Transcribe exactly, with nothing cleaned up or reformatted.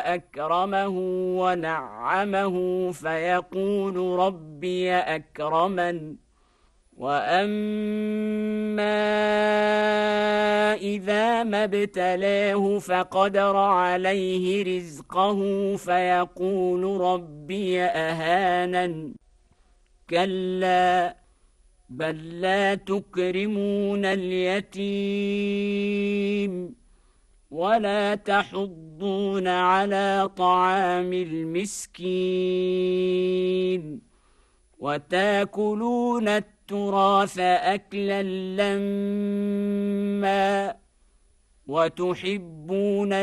أكرمه ونعمه فيقول ربي أكرمن وأما إذا ما ابتلاه فقدر عليه رزقه فيقول ربي أهانن كلا بل لا تكرمون اليتيم ولا تحضون على طعام المسكين وتاكلون التراث أكلا لما وتحبون